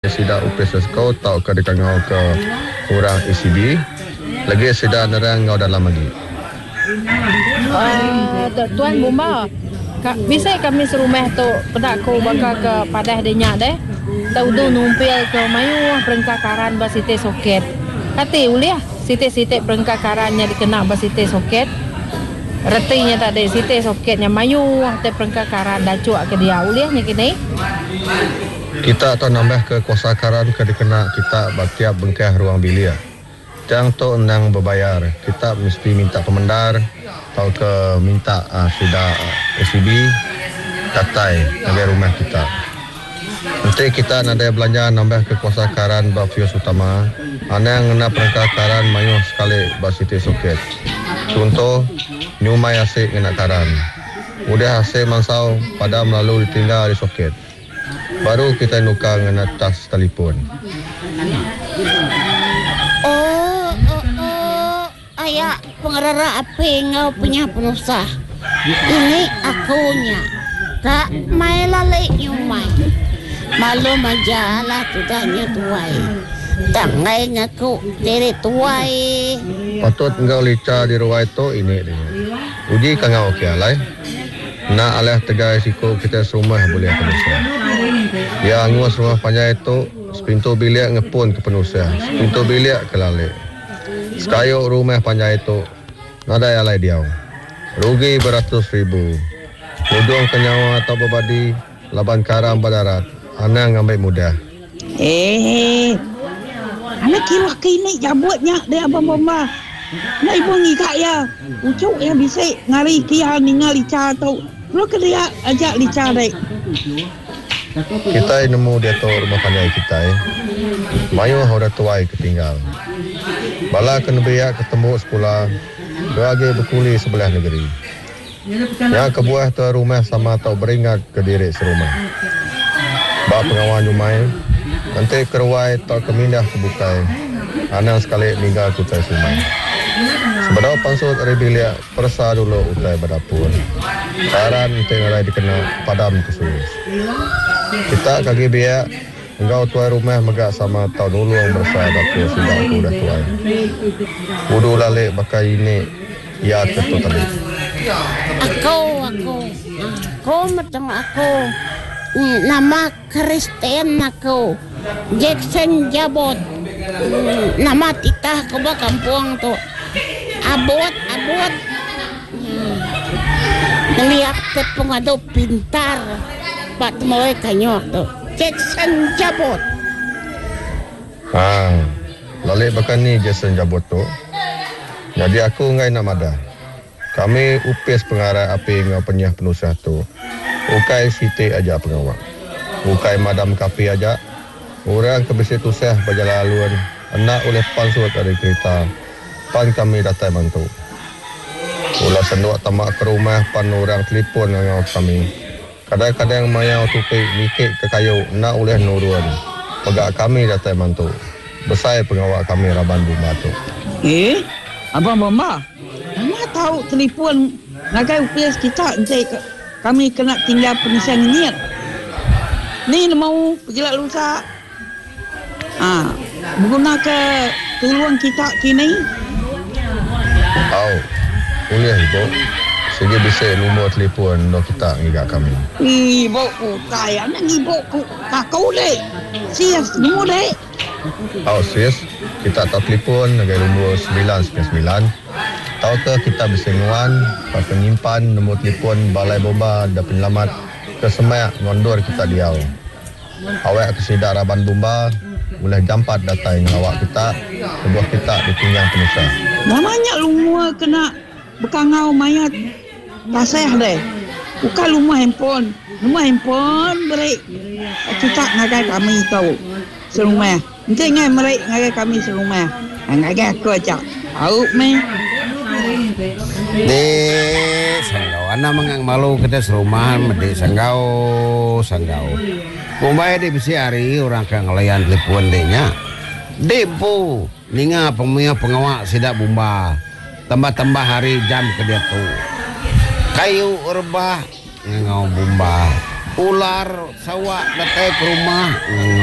sida upis kau tau ke dekat ngau ke orang ECB lagi sida nerang ngau dalam lagi. Tuan Bumba, bisa kami serumah tu pedak ko baka ke padah denya deh. Tau du numpil ke mayu perengkakaran basite soket. Kati uliah site-site perengkakarannya dikena basite soket. Retinya tak ada site soketnya mayu te perengkakaran dah cuak ke dia uliahnya kini. Kita atau nambah ke kuasa karan ke dikena kita batiap bengkah ruang bilik. Yang tu nang berbayar. Kita mesti minta pemendar atau ke minta sudah ECB katai dari rumah kita. Nanti kita ada belanja nambah ke kuasa karan bafius utama. Ana yang ngena perengkakaran mayu sekali basite soket. Contoh nyumai asik ngena karan. Udah asik mansau pada melalui ditinggal di soket. Baru kita nuka ngena tas telefon. Ayah pengerara apa ngau punya penusah. Ini akunya. Kak mai lalai nyumai. Malu majalah tudahnya tuai. Tangai ngaku diri tuai. Patut engkau lica di ruai tu ini dia. Uji kangau kialai. Nak alih tegai siku kita serumah boleh penusah. Ya angus rumah panjang itu sepintu bilik ngepun ke penusah. Sepintu bilik ke lalai. Sekayuk rumah panjang itu nada alai dia. Rugi beratus-ribu. Mudung ke nyawa atau berbadi laban karam badarat. Ana ngambil mudah. Anak kira kini jabutnya dia abang mama. Nak ibu ngikak ya. Ucuk yang bisa ngari kia ningal lica tu. Lu ke dia ajak lica dek. Kita nemu dia tu rumah panjang kita. Mayu sudah tuai ketinggal. Bala kena biak ketemu sekolah. Beragi berkuli sebelah negeri. Yang kebuah tu rumah sama atau beringat ke diri serumah. Bak pengawan rumah. Nanti keruai atau kemindah ke bukai. Anak sekali meninggal kutai sumai. Sebenarnya pansut ada bilik persa dulu utai berdapur. Karan nanti ngarai dikena padam kesus. Kita kaki biak. Engkau tuai rumah megak sama tahun dulu yang bersah dapur sudah aku dah tuai. Wudu lalik bakai ini. Ya ketua tadi. Aku macam aku. Nama Kristen aku. Jackson Jabot. Nama titah ke kampung tu. Abot. Ngeliat ke pengadu pintar. Pak temoy kanyok tu. Jackson Jabot. Lalik bakan ni Jackson Jabot tu. Jadi aku ngai nak madah. Kami upis pengarah api ngau penyah penusah tu. Ukai siti aja pengawal. Ukai madam kapi aja. Orang kebesi tusah berjalaluan. Anak oleh pansut dari kereta. Pan kami datang bantu. Ulah senduk tamak ke rumah pan orang telefon ngau kami. Kadang-kadang mayau tupik mikik ke kayu. Nak oleh nurun. Pegak kami datang bantu. Besar pengawal kami Raban Bumba tu. Abang mama. Mama tahu telefon nagai upis kita nanti kami kena tinggal penisian niat. Ni mau pergilah lusa. Berguna ke tuluan kita kini. Boleh ibu. Segi bisa nombor telefon nak kita ngigak kami. Ibu ku kaya nak ibu ku kau le. Sias nombor le. Sis, kita tak telefon nagai nombor 999. Tahu ke kita bisa nguan, penyimpan nombor telefon Balai Bomba dan Penyelamat ke Semak ngondur kita diau. Awak ke Sidar Raban Bomba boleh jampat data yang awak kita, kebuah kita ditinggal penusah. Namanya lumua kena bekangau mayat tasah deh. Bukan lumua handphone. Lumua handphone beri kita ngagai kami tahu serumah. Nanti ngai beri ngagai kami serumah. Ngagai aku ajak. Tahu meh. Di sanggau anak mengang malu kita serumahan mesti sanggau. Kumbai di bisi hari orang kang ngelayan telepon denya. Depo ninga pemia pengawak sidak Bumba. Tambah-tambah hari jam ke dia tu. Kayu rebah ngau Bumba. Ular sawak datang ke rumah.